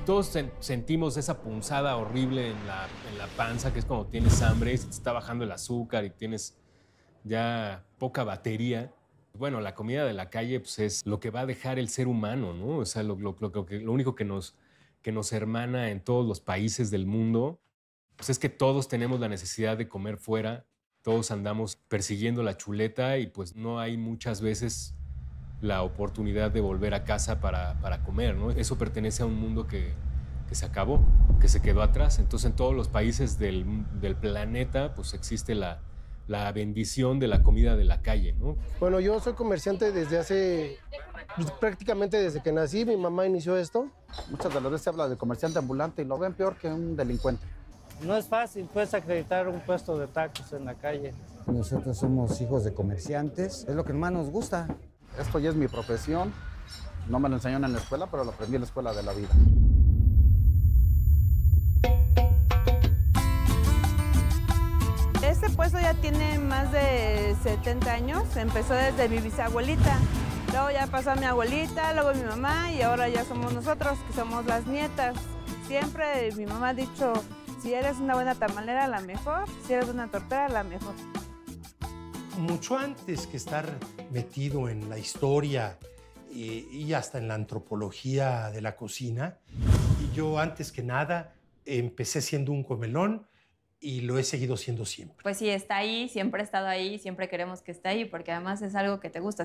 Todos sentimos esa punzada horrible en la panza, que es cuando tienes hambre y se te está bajando el azúcar y tienes ya poca batería. Bueno, la comida de la calle pues, es lo que va a dejar el ser humano, ¿no? O sea, lo único que nos hermana en todos los países del mundo pues es que todos tenemos la necesidad de comer fuera, todos andamos persiguiendo la chuleta y pues no hay muchas veces la oportunidad de volver a casa para comer, ¿no? Eso pertenece a un mundo que se acabó, que se quedó atrás. Entonces, en todos los países del planeta, pues existe la bendición de la comida de la calle, ¿no? Bueno, yo soy comerciante desde hace, pues, prácticamente desde que nací. Mi mamá inició esto. Muchas de las veces se habla de comerciante ambulante y lo ven peor que un delincuente. No es fácil, pues, acreditar un puesto de tacos en la calle. Nosotros somos hijos de comerciantes, es lo que más nos gusta. Esto ya es mi profesión. No me lo enseñaron en la escuela, pero lo aprendí en la escuela de la vida. Este puesto ya tiene más de 70 años. Empezó desde mi bisabuelita. Luego ya pasó a mi abuelita, luego mi mamá y ahora ya somos nosotros, que somos las nietas. Siempre mi mamá ha dicho, si eres una buena tamalera, la mejor. Si eres una tortera, la mejor. Mucho antes que estar metido en la historia y hasta en la antropología de la cocina, y yo antes que nada empecé siendo un comelón y lo he seguido siendo siempre. Pues sí, está ahí, siempre ha estado ahí, siempre queremos que esté ahí, porque además es algo que te gusta.